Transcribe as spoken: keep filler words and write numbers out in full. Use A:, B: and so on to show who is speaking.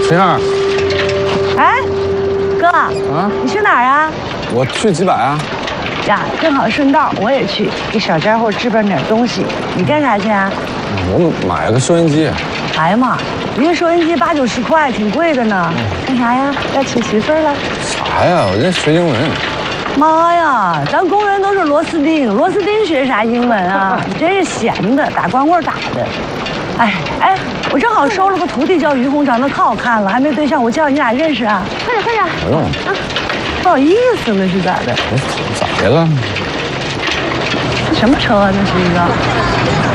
A: 谁啊？
B: 哎，哥啊，你去哪儿啊？
A: 我去几百啊。
B: 呀，正好顺道，我也去给小家伙置办点东西。你干啥去啊？
A: 我买了个收音机。
B: 哎呀妈，一个收音机八九十块，挺贵的呢。干啥呀？要娶媳妇儿了？
A: 啥呀？我在学英文。
B: 妈呀，咱工人都是螺丝钉，螺丝钉学啥英文啊？你真是闲的，打光棍打的。哎哎，我正好收了个徒弟叫于红，长得可好看了，还没对象，我介绍你俩认识啊。快点快点。
A: 不用。
B: 啊，不好意思了是咋的？
A: 咋的了？
B: 什么车啊？那是一个。